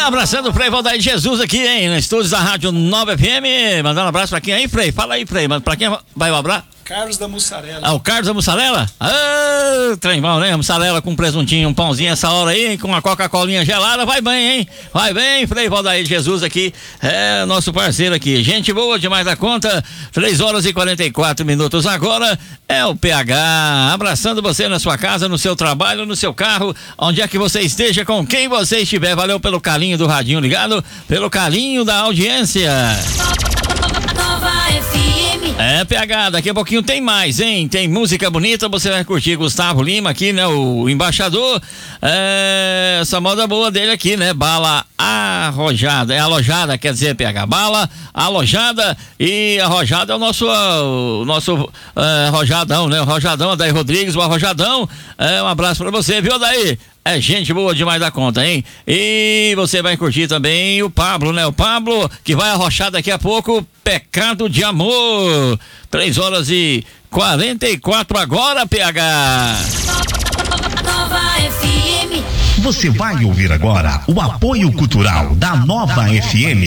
Abraçando o Frei Valdair de Jesus aqui, hein, no estúdio da Rádio 9 FM. Mandando um abraço pra quem aí, Frei? Fala aí, Frei. Pra quem vai o abraço? Carlos da Mussarela. Ah, o Carlos da Mussarela? Ah, trem bom, né? Mussarela com presuntinho, um pãozinho essa hora aí, com uma Coca-Colinha gelada, vai bem, hein? Vai bem, Frei Valdair de Jesus aqui, é nosso parceiro aqui. Gente boa demais da conta, 3h44 agora, é o PH, abraçando você na sua casa, no seu trabalho, no seu carro, onde é que você esteja, com quem você estiver. Valeu pelo carinho do radinho ligado, pelo carinho da audiência. É, PH, daqui a pouquinho tem mais, hein? Tem música bonita, você vai curtir Gustavo Lima aqui, né? O embaixador, essa moda boa dele aqui, né? Bala arrojada, alojada, quer dizer, PH, bala alojada, e arrojada é o nosso arrojadão, né? O Arrojadão, Adair Rodrigues, o Arrojadão, um abraço pra você, viu, Adair? É gente boa demais da conta, hein? E você vai curtir também o Pablo, né? O Pablo, que vai arrochar daqui a pouco, Pecado de Amor. 3h44 agora, PH. Nova FM. Você vai ouvir agora o apoio cultural da Nova FM.